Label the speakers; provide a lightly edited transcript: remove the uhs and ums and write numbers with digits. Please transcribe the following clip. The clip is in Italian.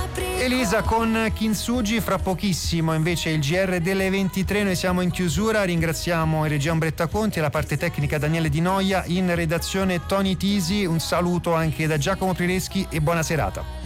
Speaker 1: Elisa con Kintsugi, fra pochissimo invece il GR delle 23. Noi siamo in chiusura, ringraziamo in regia Umbretta Conti e la parte tecnica Daniele Di Noia, in redazione Tony Tisi. Un saluto anche da Giacomo Prireschi e buona serata.